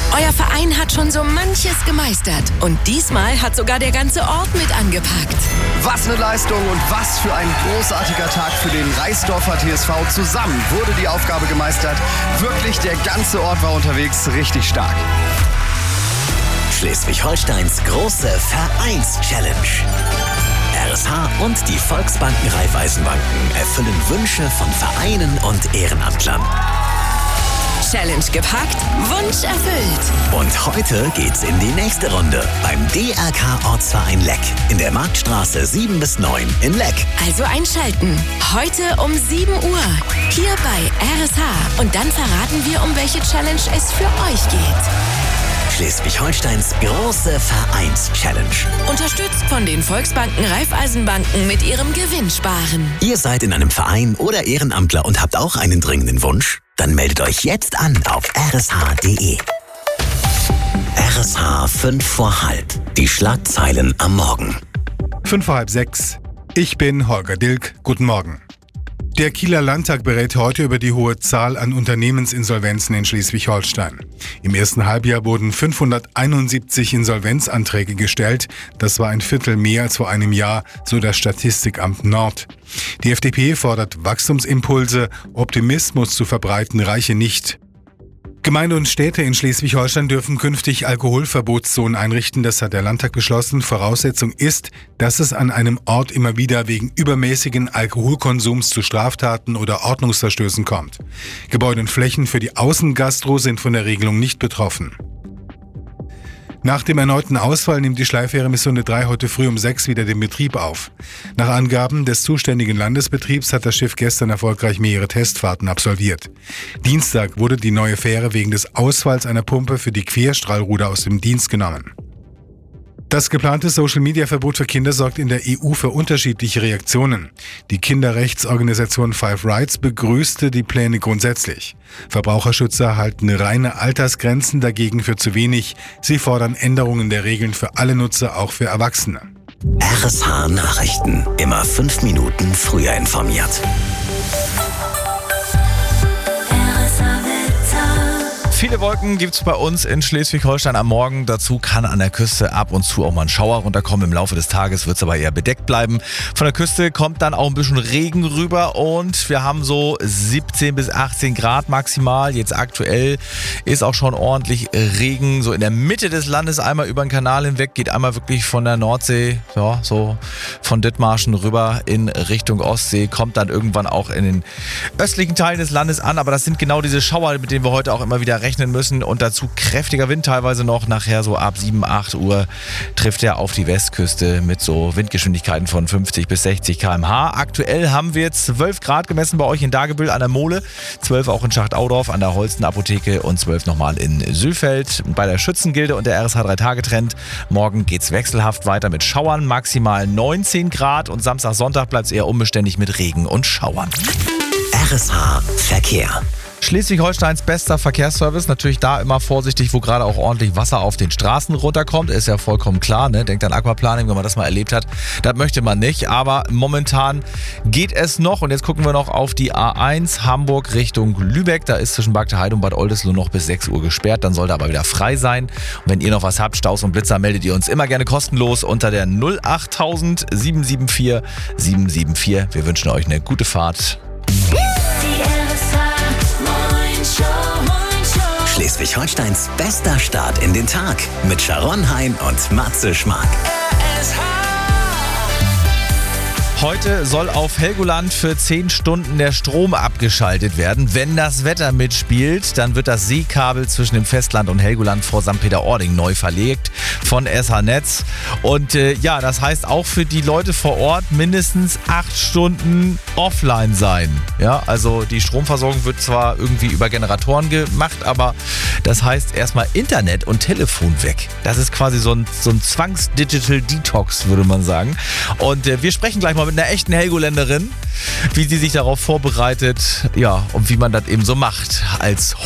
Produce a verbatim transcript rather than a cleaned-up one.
Euer Verein hat schon so manches gemeistert und diesmal hat sogar der ganze Ort mit angepackt. Was eine Leistung und was für ein großartiger Tag für den Reisdorfer T S V. Zusammen wurde die Aufgabe gemeistert. Wirklich, der ganze Ort war unterwegs, richtig stark. Schleswig-Holsteins große Vereins-Challenge. R S H und die Volksbanken Raiffeisenbanken erfüllen Wünsche von Vereinen und Ehrenamtlern. Challenge gepackt, Wunsch erfüllt. Und heute geht's in die nächste Runde beim D R K-Ortsverein Leck in der Marktstraße sieben bis neun in Leck. Also einschalten. Heute um sieben Uhr. Hier bei R S H. Und dann verraten wir, um welche Challenge es für euch geht. Schleswig-Holsteins große Vereins-Challenge. Unterstützt von den Volksbanken Raiffeisenbanken mit ihrem Gewinnsparen. Ihr seid in einem Verein oder Ehrenamtler und habt auch einen dringenden Wunsch? Dann meldet euch jetzt an auf r s h punkt d e. R S H fünf vor halb. Die Schlagzeilen am Morgen. Fünf vor halb sechs. Ich bin Holger Dilk. Guten Morgen. Der Kieler Landtag berät heute über die hohe Zahl an Unternehmensinsolvenzen in Schleswig-Holstein. Im ersten Halbjahr wurden fünfhunderteinundsiebzig Insolvenzanträge gestellt. Das war ein Viertel mehr als vor einem Jahr, so das Statistikamt Nord. Die F D P fordert Wachstumsimpulse. Optimismus zu verbreiten reiche nicht. Gemeinde und Städte in Schleswig-Holstein dürfen künftig Alkoholverbotszonen einrichten. Das hat der Landtag beschlossen. Voraussetzung ist, dass es an einem Ort immer wieder wegen übermäßigen Alkoholkonsums zu Straftaten oder Ordnungsverstößen kommt. Gebäude und Flächen für die Außengastro sind von der Regelung nicht betroffen. Nach dem erneuten Ausfall nimmt die Schleifähre Missunde drei heute früh um sechs wieder den Betrieb auf. Nach Angaben des zuständigen Landesbetriebs hat das Schiff gestern erfolgreich mehrere Testfahrten absolviert. Dienstag wurde die neue Fähre wegen des Ausfalls einer Pumpe für die Querstrahlruder aus dem Dienst genommen. Das geplante Social-Media-Verbot für Kinder sorgt in der E U für unterschiedliche Reaktionen. Die Kinderrechtsorganisation Five Rights begrüßte die Pläne grundsätzlich. Verbraucherschützer halten reine Altersgrenzen dagegen für zu wenig. Sie fordern Änderungen der Regeln für alle Nutzer, auch für Erwachsene. R S H Nachrichten. Immer fünf Minuten früher informiert. Viele Wolken gibt es bei uns in Schleswig-Holstein am Morgen. Dazu kann an der Küste ab und zu auch mal ein Schauer runterkommen. Im Laufe des Tages wird es aber eher bedeckt bleiben. Von der Küste kommt dann auch ein bisschen Regen rüber und wir haben so siebzehn bis achtzehn Grad maximal. Jetzt aktuell ist auch schon ordentlich Regen. So in der Mitte des Landes einmal über den Kanal hinweg. Geht einmal wirklich von der Nordsee, ja, so von Dithmarschen rüber in Richtung Ostsee. Kommt dann irgendwann auch in den östlichen Teilen des Landes an. Aber das sind genau diese Schauer, mit denen wir heute auch immer wieder rechnen müssen und dazu kräftiger Wind teilweise noch. Nachher so ab sieben, acht Uhr trifft er auf die Westküste mit so Windgeschwindigkeiten von fünfzig bis sechzig Kilometer pro Stunde. Aktuell haben wir zwölf Grad gemessen bei euch in Dagebüll an der Mole, zwölf auch in Schachtaudorf an der Holsten-Apotheke und zwölf nochmal in Sülfeld bei der Schützengilde und der R S H drei Tage Trend. Morgen geht's wechselhaft weiter mit Schauern, maximal neunzehn Grad und Samstag, Sonntag bleibt es eher unbeständig mit Regen und Schauern. R S H Verkehr. Schleswig-Holsteins bester Verkehrsservice, natürlich da immer vorsichtig, wo gerade auch ordentlich Wasser auf den Straßen runterkommt, ist ja vollkommen klar, ne? Denkt an Aquaplaning, wenn man das mal erlebt hat, das möchte man nicht, aber momentan geht es noch und jetzt gucken wir noch auf die A eins Hamburg Richtung Lübeck, da ist zwischen Bad Heide und Bad Oldesloe noch bis sechs Uhr gesperrt, dann sollte aber wieder frei sein und wenn ihr noch was habt, Staus und Blitzer, meldet ihr uns immer gerne kostenlos unter der null acht null null sieben sieben vier sieben sieben vier. Wir wünschen euch eine gute Fahrt. Schleswig-Holsteins bester Start in den Tag mit Sharon Hein und Matze Schmark. Heute soll auf Helgoland für zehn Stunden der Strom abgeschaltet werden. Wenn das Wetter mitspielt, dann wird das Seekabel zwischen dem Festland und Helgoland vor Sankt Peter-Ording neu verlegt von S H-Netz. Und äh, ja, das heißt auch für die Leute vor Ort mindestens acht Stunden offline sein. Ja, also die Stromversorgung wird zwar irgendwie über Generatoren gemacht, aber das heißt erstmal Internet und Telefon weg. Das ist quasi so ein, so ein Zwangs-Digital-Detox, würde man sagen. Und äh, wir sprechen gleich mal mit einer echten Helgoländerin, wie sie sich darauf vorbereitet, ja, und wie man das eben so macht als